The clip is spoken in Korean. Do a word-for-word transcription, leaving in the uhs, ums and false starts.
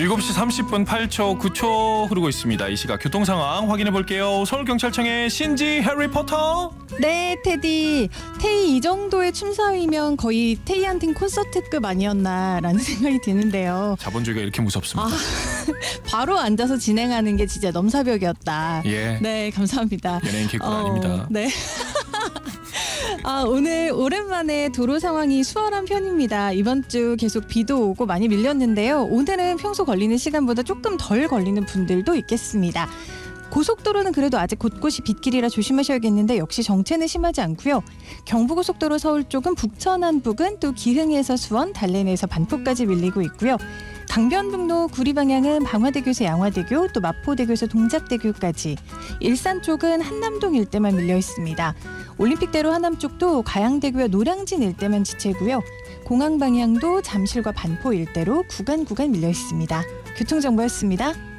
일곱 시 삼십 분 팔 초 구 초 흐르고 있습니다. 이 시각 교통 상황 확인해 볼게요. 서울경찰청의 신지 해리포터. 네, 테디. 테이 이 정도의 춤사위면 거의 테이한텐 콘서트급 아니었나라는 생각이 드는데요. 자본주의가 이렇게 무섭습니다. 아, 바로 앉아서 진행하는 게 진짜 넘사벽이었다. 예. 네, 감사합니다. 연예인 개그가 어, 아닙니다. 네. 아, 오늘 오랜만에 도로 상황이 수월한 편입니다. 이번 주 계속 비도 오고 많이 밀렸는데요. 오늘은 평소 걸리는 시간보다 조금 덜 걸리는 분들도 있겠습니다. 고속도로는 그래도 아직 곳곳이 빗길이라 조심하셔야겠는데 역시 정체는 심하지 않고요. 경부고속도로 서울 쪽은 북천안 부근, 또 기흥에서 수원, 달래내에서 반포까지 밀리고 있고요. 강변북로 구리 방향은 방화대교에서 양화대교, 또 마포대교에서 동작대교까지, 일산 쪽은 한남동 일대만 밀려 있습니다. 올림픽대로 하남 쪽도 가양대교와 노량진 일대만 지체고요. 공항 방향도 잠실과 반포 일대로 구간 구간 밀려 있습니다. 교통정보였습니다.